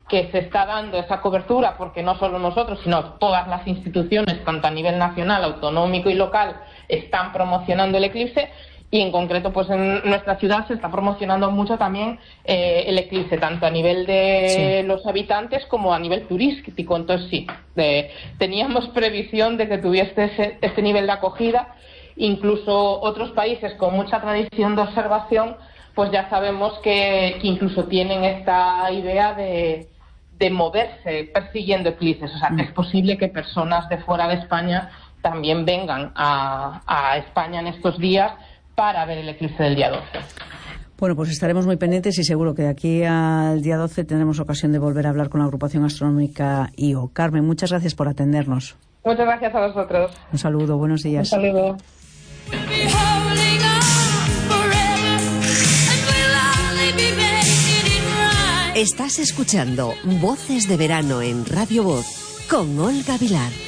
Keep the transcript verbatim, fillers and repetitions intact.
que se está dando esa cobertura, porque no solo nosotros, sino todas las instituciones, tanto a nivel nacional, autonómico y local, están promocionando el eclipse. Y en concreto, pues en nuestra ciudad se está promocionando mucho también eh, el eclipse, tanto a nivel de sí. los habitantes como a nivel turístico. Entonces sí, de, teníamos previsión de que tuviese ese, este nivel de acogida. Incluso otros países con mucha tradición de observación, pues ya sabemos que, que incluso tienen esta idea de, de moverse persiguiendo eclipses. O sea, que es posible que personas de fuera de España también vengan a, a España en estos días para ver el eclipse del día doce. Bueno, pues estaremos muy pendientes y seguro que de aquí al día doce tendremos ocasión de volver a hablar con la agrupación astronómica I O. Carmen, muchas gracias por atendernos. Muchas gracias a vosotros. Un saludo, buenos días. Un saludo. Estás escuchando Voces de Verano en Radio Voz con Olga Vilar.